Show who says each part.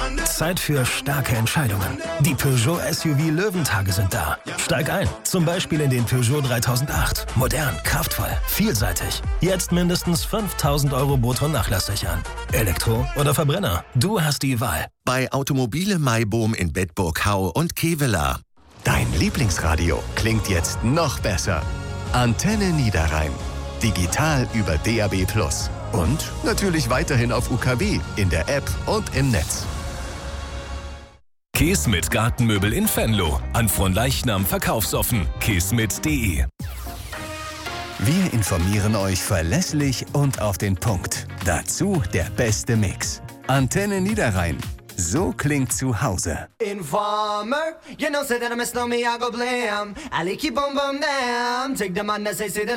Speaker 1: Zeit für starke Entscheidungen. Die Peugeot SUV Löwentage sind da. Steig ein, zum Beispiel in den Peugeot 3008. Modern, kraftvoll, vielseitig. Jetzt mindestens 5.000 € brutto nachlasssichern. Elektro oder Verbrenner? Du hast die Wahl.
Speaker 2: Bei Automobile Maibohm in Bedburg-Hau und Kevelaer. Dein Lieblingsradio klingt jetzt noch besser. Antenne Niederrhein. Digital über DAB+. Und natürlich weiterhin auf UKW, in der App und im Netz.
Speaker 3: Keesmit Gartenmöbel in Venlo. An Fronleichnam verkaufsoffen. keesmit.de.
Speaker 2: Wir informieren euch verlässlich und auf den Punkt. Dazu der beste Mix. Antenne Niederrhein. So klingt zu Hause.
Speaker 4: Informer, you know, say that I miss me, I go blam. I like you, boom, boom, damn. Take the man that say that